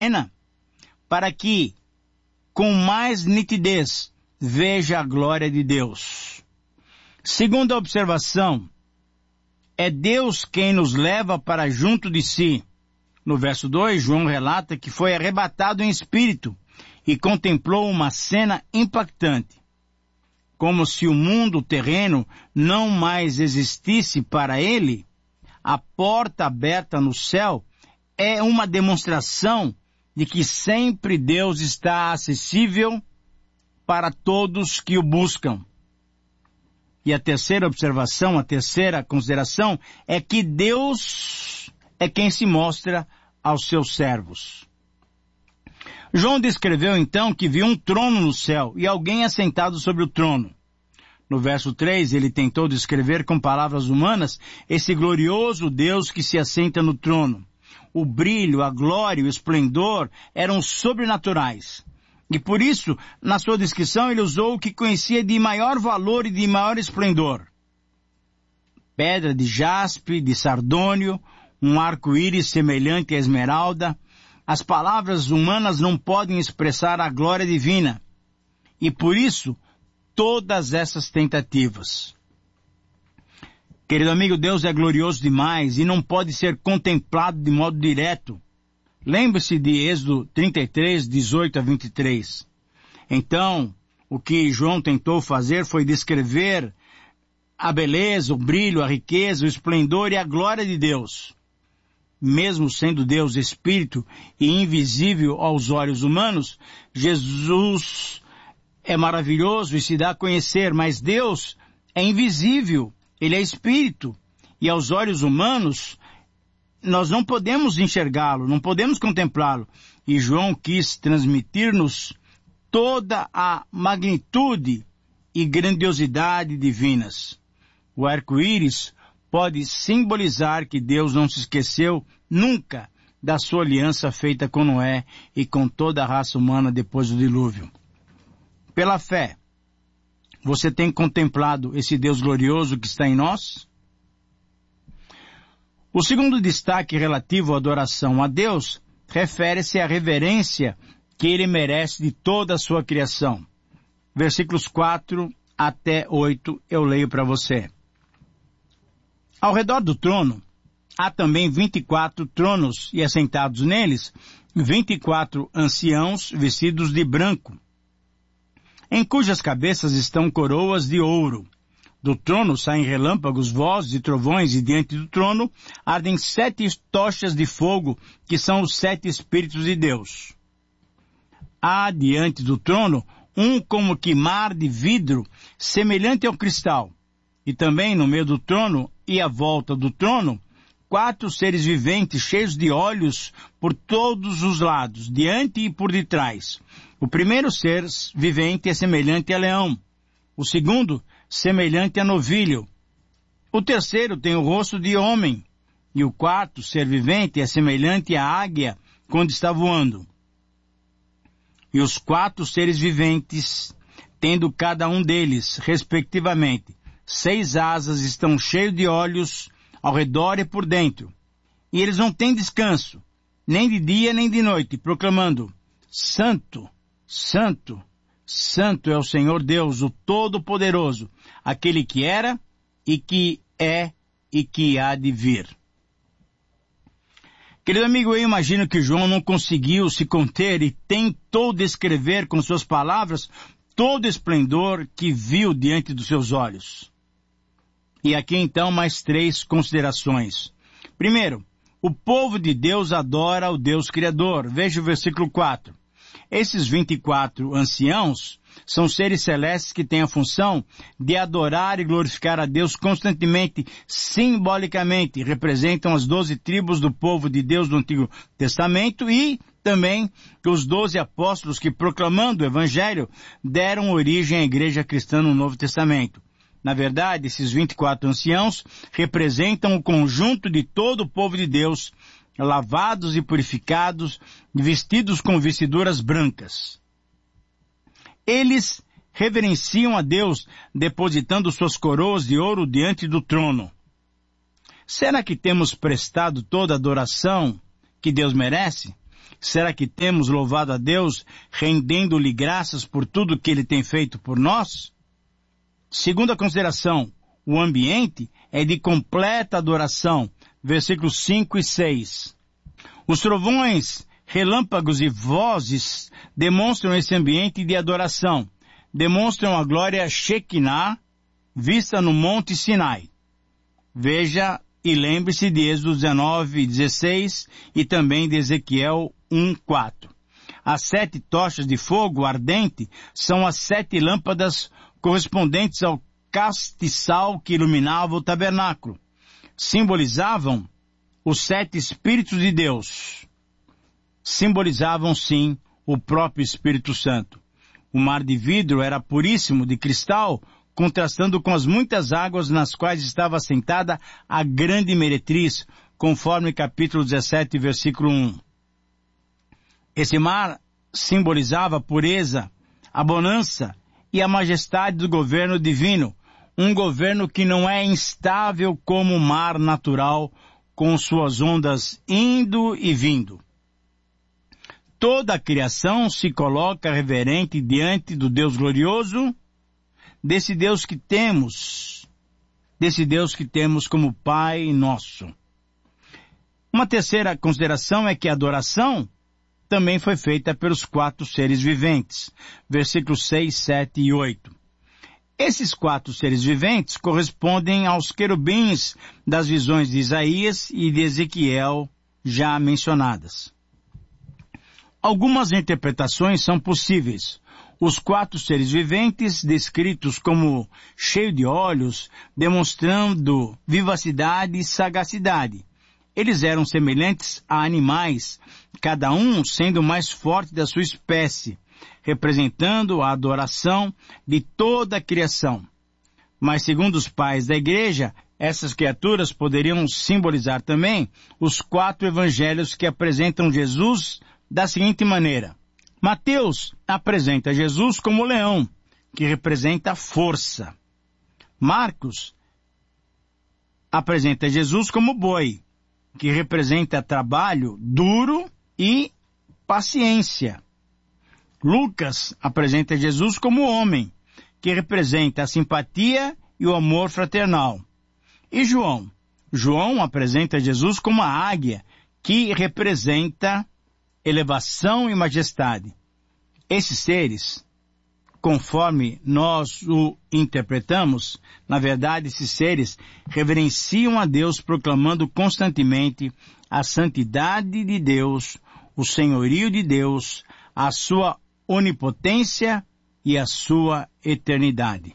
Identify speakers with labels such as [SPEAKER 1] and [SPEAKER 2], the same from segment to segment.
[SPEAKER 1] para que, com mais nitidez, veja a glória de Deus. Segunda observação, é Deus quem nos leva para junto de si. No verso 2, João relata que foi arrebatado em espírito e contemplou uma cena impactante. Como se o mundo terreno não mais existisse para ele, a porta aberta no céu é uma demonstração de que sempre Deus está acessível para todos que o buscam. E a terceira observação, a terceira consideração, é que Deus é quem se mostra aos seus servos. João descreveu então que viu um trono no céu e alguém assentado sobre o trono. No verso 3, ele tentou descrever com palavras humanas esse glorioso Deus que se assenta no trono. O brilho, a glória e o esplendor eram sobrenaturais. E por isso, na sua descrição, ele usou o que conhecia de maior valor e de maior esplendor. Pedra de jaspe, de sardônio, um arco-íris semelhante à esmeralda. As palavras humanas não podem expressar a glória divina. E por isso, todas essas tentativas. Querido amigo, Deus é glorioso demais e não pode ser contemplado de modo direto. Lembre-se de Êxodo 33, 18 a 23. Então, o que João tentou fazer foi descrever a beleza, o brilho, a riqueza, o esplendor e a glória de Deus. Mesmo sendo Deus Espírito e invisível aos olhos humanos, Jesus é maravilhoso e se dá a conhecer, mas Deus é invisível, Ele é Espírito, e aos olhos humanos nós não podemos enxergá-lo, não podemos contemplá-lo. E João quis transmitir-nos toda a magnitude e grandiosidade divinas. O arco-íris pode simbolizar que Deus não se esqueceu nunca da sua aliança feita com Noé e com toda a raça humana depois do dilúvio. Pela fé, você tem contemplado esse Deus glorioso que está em nós? O segundo destaque relativo à adoração a Deus refere-se à reverência que Ele merece de toda a sua criação. Versículos 4 até 8 eu leio para você. Ao redor do trono, há também 24 tronos e assentados neles, 24 anciãos vestidos de branco, em cujas cabeças estão coroas de ouro. Do trono saem relâmpagos, vozes e trovões, e diante do trono ardem 7 tochas de fogo, que são os 7 Espíritos de Deus. Há diante do trono um como que mar de vidro, semelhante ao cristal. E também no meio do trono e à volta do trono, 4 seres viventes cheios de olhos por todos os lados, diante e por detrás. O primeiro ser vivente é semelhante a leão. O segundo, semelhante a novilho. O terceiro tem o rosto de homem. E o quarto ser vivente é semelhante à águia quando está voando. E os 4 seres viventes, tendo cada um deles, respectivamente, 6 asas, estão cheios de olhos ao redor e por dentro. E eles não têm descanso, nem de dia nem de noite, proclamando: Santo, Santo, Santo é o Senhor Deus, o Todo-Poderoso, aquele que era e que é e que há de vir. Querido amigo, eu imagino que João não conseguiu se conter e tentou descrever com suas palavras todo o esplendor que viu diante dos seus olhos. E aqui então mais 3 considerações. Primeiro, o povo de Deus adora o Deus Criador. Veja o versículo 4. Esses 24 anciãos são seres celestes que têm a função de adorar e glorificar a Deus constantemente, simbolicamente. Representam as 12 tribos do povo de Deus do Antigo Testamento e também os 12 apóstolos que, proclamando o Evangelho, deram origem à igreja cristã no Novo Testamento. Na verdade, esses 24 anciãos representam o conjunto de todo o povo de Deus, lavados e purificados, vestidos com vestiduras brancas. Eles reverenciam a Deus, depositando suas coroas de ouro diante do trono. Será que temos prestado toda a adoração que Deus merece? Será que temos louvado a Deus, rendendo-lhe graças por tudo que Ele tem feito por nós? Segunda consideração, o ambiente é de completa adoração, versículos 5 e 6. Os trovões, relâmpagos e vozes demonstram esse ambiente de adoração, demonstram a glória Shekinah, vista no Monte Sinai. Veja e lembre-se de Êxodo 19, 16 e também de Ezequiel 1, 4. As 7 tochas de fogo ardente são as 7 lâmpadas correspondentes ao castiçal que iluminava o tabernáculo. Simbolizavam os 7 Espíritos de Deus. Simbolizavam, sim, o próprio Espírito Santo. O mar de vidro era puríssimo, de cristal, contrastando com as muitas águas nas quais estava assentada a grande meretriz, conforme capítulo 17, versículo 1. Esse mar simbolizava a pureza, a bonança e a majestade do governo divino, um governo que não é instável como o mar natural, com suas ondas indo e vindo. Toda a criação se coloca reverente diante do Deus glorioso, desse Deus que temos como Pai nosso. Uma terceira consideração é que a adoração também foi feita pelos 4 seres viventes, versículos 6, 7 e 8. Esses 4 seres viventes correspondem aos querubins das visões de Isaías e de Ezequiel já mencionadas. Algumas interpretações são possíveis. Os 4 seres viventes, descritos como cheio de olhos, demonstrando vivacidade e sagacidade. Eles eram semelhantes a animais, cada um sendo o mais forte da sua espécie, representando a adoração de toda a criação. Mas segundo os pais da igreja, essas criaturas poderiam simbolizar também os 4 evangelhos que apresentam Jesus da seguinte maneira. Mateus apresenta Jesus como leão, que representa força. Marcos apresenta Jesus como boi, que representa trabalho duro e paciência. Lucas apresenta Jesus como homem, que representa a simpatia e o amor fraternal. E João apresenta Jesus como a águia, que representa elevação e majestade. Esses seres, conforme nós o interpretamos, na verdade esses seres reverenciam a Deus, proclamando constantemente a santidade de Deus, o senhorio de Deus, a sua onipotência e a sua eternidade.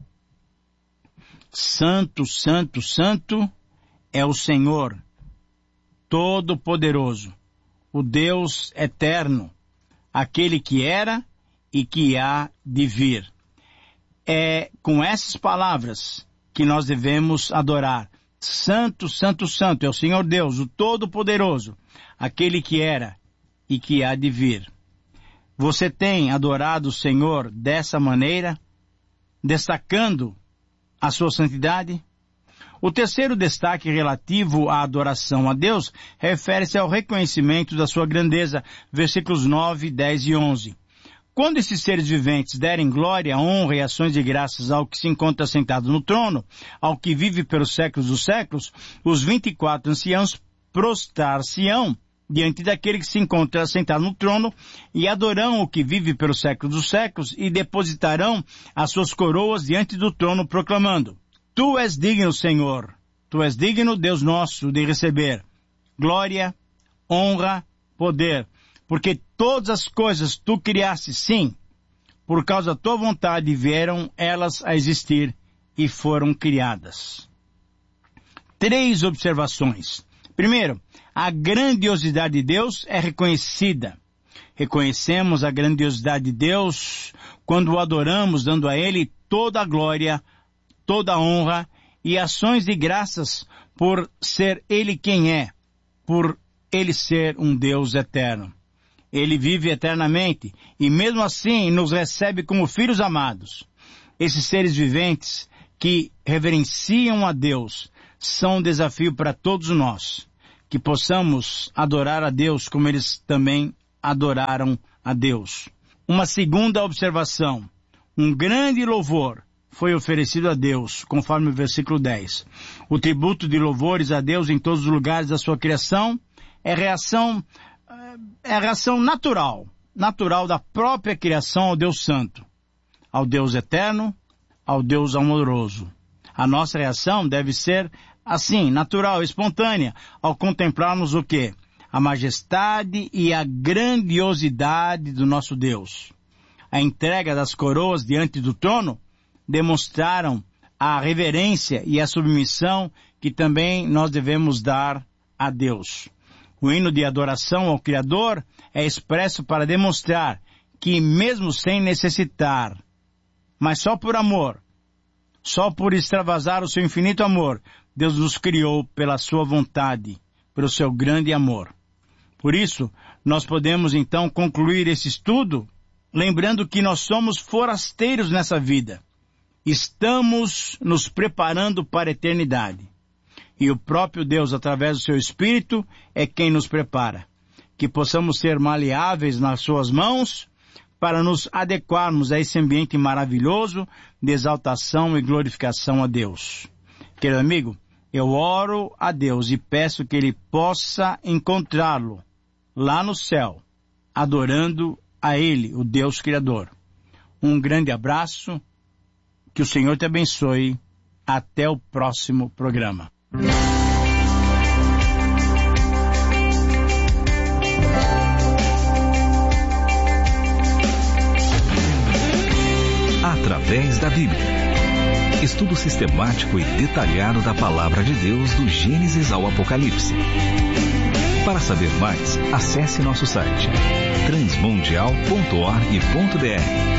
[SPEAKER 1] Santo, santo, santo é o Senhor Todo-Poderoso, o Deus eterno, aquele que era e que há de vir. É com essas palavras que nós devemos adorar. Santo, santo, santo é o Senhor Deus, o Todo-Poderoso, aquele que era e que há de vir. Você tem adorado o Senhor dessa maneira, destacando a sua santidade? O terceiro destaque relativo à adoração a Deus refere-se ao reconhecimento da sua grandeza, versículos 9, 10 e 11. Quando esses seres viventes derem glória, honra e ações de graças ao que se encontra sentado no trono, ao que vive pelos séculos dos séculos, os 24 anciãos prostrar-se-ão diante daquele que se encontra sentado no trono e adorarão o que vive pelos séculos dos séculos e depositarão as suas coroas diante do trono proclamando: Tu és digno, Senhor, Tu és digno, Deus nosso, de receber glória, honra, poder, porque todas as coisas Tu criaste, sim, por causa da Tua vontade vieram elas a existir e foram criadas. 3 observações. Primeiro, a grandiosidade de Deus é reconhecida. Reconhecemos a grandiosidade de Deus quando o adoramos, dando a Ele toda a glória, toda a honra e ações de graças por ser Ele quem é, por Ele ser um Deus eterno. Ele vive eternamente e mesmo assim nos recebe como filhos amados. Esses seres viventes que reverenciam a Deus são um desafio para todos nós. que possamos adorar a Deus como eles também adoraram a Deus. Uma segunda observação, um grande louvor foi oferecido a Deus, conforme o versículo 10. O tributo de louvores a Deus em todos os lugares da sua criação é a reação natural da própria criação ao Deus Santo, ao Deus eterno, ao Deus amoroso. A nossa reação deve ser assim, natural, espontânea, ao contemplarmos o quê? A majestade e a grandiosidade do nosso Deus. A entrega das coroas diante do trono demonstraram a reverência e a submissão que também nós devemos dar a Deus. O hino de adoração ao Criador é expresso para demonstrar que mesmo sem necessitar, mas só por amor, só por extravasar o seu infinito amor, Deus nos criou pela sua vontade, pelo seu grande amor. Por isso, nós podemos então concluir esse estudo lembrando que nós somos forasteiros nessa vida. Estamos nos preparando para a eternidade. E o próprio Deus, através do seu Espírito, é quem nos prepara. Que possamos ser maleáveis nas suas mãos para nos adequarmos a esse ambiente maravilhoso de exaltação e glorificação a Deus. Querido amigo, eu oro a Deus e peço que Ele possa encontrá-lo lá no céu, adorando a Ele, o Deus Criador. Um grande abraço, que o Senhor te abençoe. Até o próximo programa.
[SPEAKER 2] Através da Bíblia. Estudo sistemático e detalhado da Palavra de Deus do Gênesis ao Apocalipse. Para saber mais, acesse nosso site transmundial.org.br.